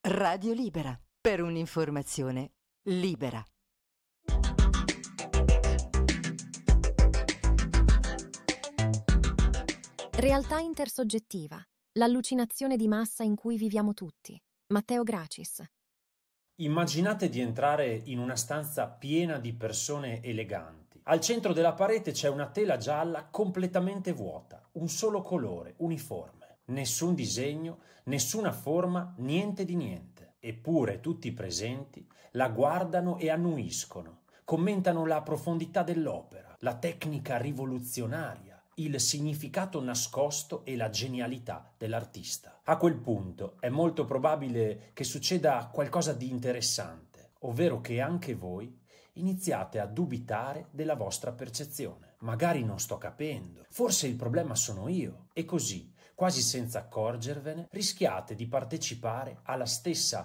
Radio Libera, per un'informazione libera. Realtà intersoggettiva, l'allucinazione di massa in cui viviamo tutti. Matteo Gracis. Immaginate di entrare in una stanza piena di persone eleganti. Al centro della parete c'è una tela gialla completamente vuota, un solo colore, uniforme. Nessun disegno, nessuna forma, niente di niente. Eppure tutti i presenti la guardano e annuiscono, commentano la profondità dell'opera, la tecnica rivoluzionaria, il significato nascosto e la genialità dell'artista. A quel punto è molto probabile che succeda qualcosa di interessante, ovvero che anche voi iniziate a dubitare della vostra percezione. Magari non sto capendo, forse il problema sono io, e così, quasi senza accorgervene, rischiate di partecipare alla stessa